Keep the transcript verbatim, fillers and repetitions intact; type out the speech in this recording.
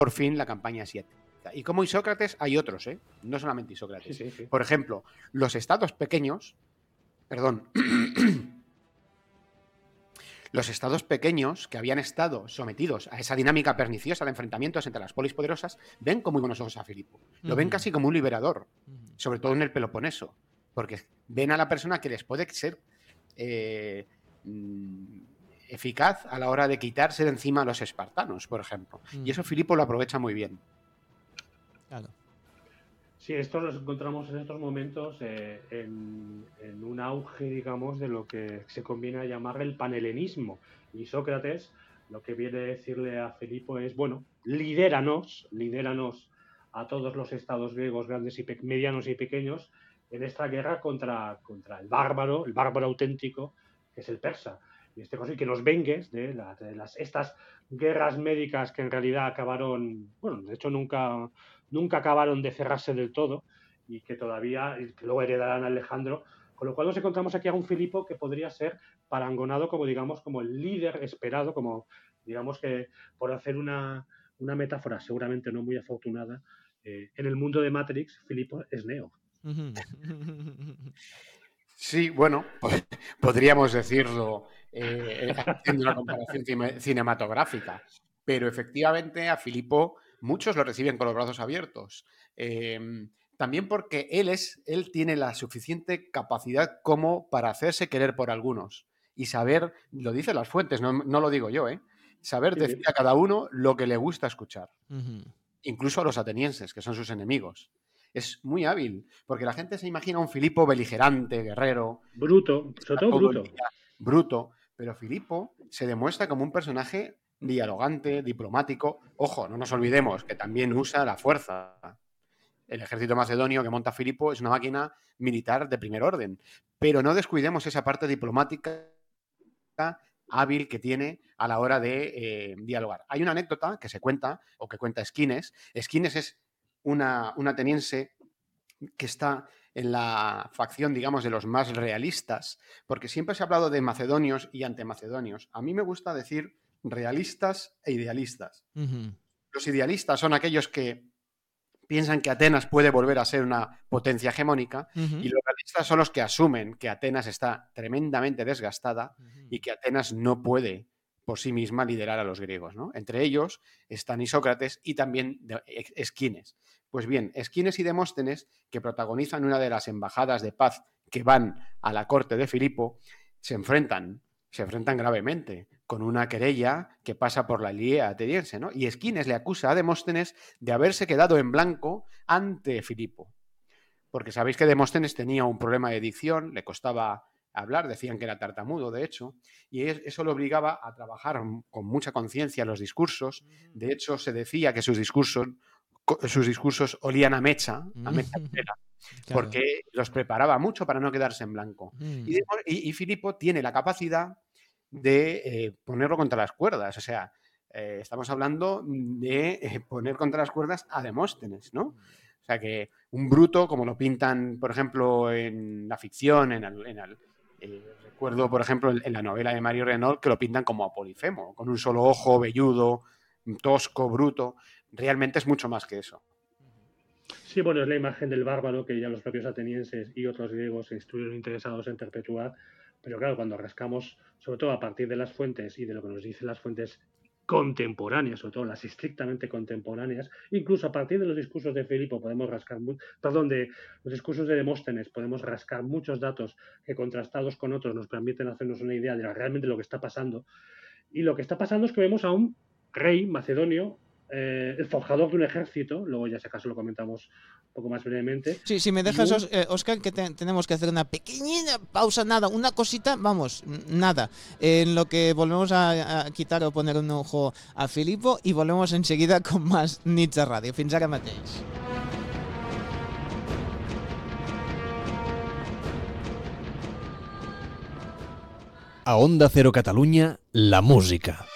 por fin la campaña siete. Y como Isócrates hay otros, ¿eh? No solamente Isócrates. Sí, sí, sí. Por ejemplo, los estados pequeños, perdón, los estados pequeños que habían estado sometidos a esa dinámica perniciosa de enfrentamientos entre las polis poderosas, ven con muy buenos ojos a Filipo. Lo ven casi como un liberador, sobre todo en el Peloponeso, porque ven a la persona que les puede ser eh, eficaz a la hora de quitarse de encima a los espartanos, por ejemplo. Mm. Y eso Filipo lo aprovecha muy bien. Claro. Sí, esto nos encontramos en estos momentos eh, en, en un auge, digamos, de lo que se conviene a llamar el panhelenismo. Y Sócrates lo que viene a decirle a Filipo es, bueno, lidéranos, lidéranos a todos los estados griegos, grandes y medianos y pequeños, en esta guerra contra, contra el bárbaro, el bárbaro auténtico, que es el persa. Y este caso, y que nos vengues de, la, de las, estas guerras médicas que en realidad acabaron, bueno, de hecho nunca, nunca acabaron de cerrarse del todo y que todavía, y que luego heredarán a Alejandro, con lo cual nos encontramos aquí a un Filipo que podría ser parangonado como, digamos, como el líder esperado, como, digamos que, por hacer una, una metáfora seguramente no muy afortunada, eh, en el mundo de Matrix, Filipo es Neo. Sí, bueno, pues, podríamos decirlo eh, haciendo una comparación cinematográfica, pero efectivamente a Filipo muchos lo reciben con los brazos abiertos. Eh, también porque él, es, él tiene la suficiente capacidad como para hacerse querer por algunos y saber, lo dicen las fuentes, no, no lo digo yo, ¿eh? Saber decir a cada uno lo que le gusta escuchar, uh-huh. Incluso a los atenienses, que son sus enemigos. Es muy hábil, porque la gente se imagina un Filipo beligerante, guerrero. Bruto, sobre todo bruto. Bruto, pero Filipo se demuestra como un personaje dialogante, diplomático. Ojo, no nos olvidemos que también usa la fuerza. El ejército macedonio que monta Filipo es una máquina militar de primer orden, pero no descuidemos esa parte diplomática hábil que tiene a la hora de eh, dialogar. Hay una anécdota que se cuenta, o que cuenta Esquines. Esquines es una, una ateniense que está en la facción, digamos, de los más realistas, porque siempre se ha hablado de macedonios y antemacedonios. A mí me gusta decir realistas e idealistas. Uh-huh. Los idealistas son aquellos que piensan que Atenas puede volver a ser una potencia hegemónica, uh-huh. y los realistas son los que asumen que Atenas está tremendamente desgastada, uh-huh. y que Atenas no puede por sí misma liderar a los griegos, ¿no? Entre ellos están Isócrates y también Esquines. Pues bien, Esquines y Demóstenes, que protagonizan una de las embajadas de paz que van a la corte de Filipo, se enfrentan, se enfrentan gravemente con una querella que pasa por la liga ateniense, ¿no? Y Esquines le acusa a Demóstenes de haberse quedado en blanco ante Filipo. Porque sabéis que Demóstenes tenía un problema de dicción, le costaba hablar, decían que era tartamudo, de hecho, y eso lo obligaba a trabajar con mucha conciencia los discursos. De hecho, se decía que sus discursos, sus discursos olían a mecha, a mecha entera, claro. Porque los preparaba mucho para no quedarse en blanco. Mm. Y, y, y Filipo tiene la capacidad de eh, ponerlo contra las cuerdas, o sea, eh, estamos hablando de eh, poner contra las cuerdas a Demóstenes, ¿no? O sea, que un bruto, como lo pintan, por ejemplo, en la ficción, en el, en el eh, recuerdo, por ejemplo, en, en la novela de Mario Renaud, que lo pintan como a Polifemo, con un solo ojo, velludo, tosco, bruto. Realmente es mucho más que eso. Sí, bueno, es la imagen del bárbaro que ya los propios atenienses y otros griegos estuvieron interesados en perpetuar, pero claro, cuando rascamos, sobre todo a partir de las fuentes y de lo que nos dicen las fuentes contemporáneas, sobre todo las estrictamente contemporáneas, incluso a partir de los discursos de Filipo podemos rascar, perdón, de los discursos de Demóstenes podemos rascar muchos datos que contrastados con otros nos permiten hacernos una idea de realmente lo que está pasando. Y lo que está pasando es que vemos a un rey macedonio, eh, el forjador de un ejército, luego ya si acaso lo comentamos un poco más brevemente. Sí, si me dejas, un... eh, Óscar, que te, tenemos que hacer una pequeñita pausa, nada, una cosita, vamos, nada, en lo que volvemos a, a quitar o poner un ojo a Filipo y volvemos enseguida con más Nits a Ràdio. Fins ara mateix. A Onda Cero Catalunya, la música.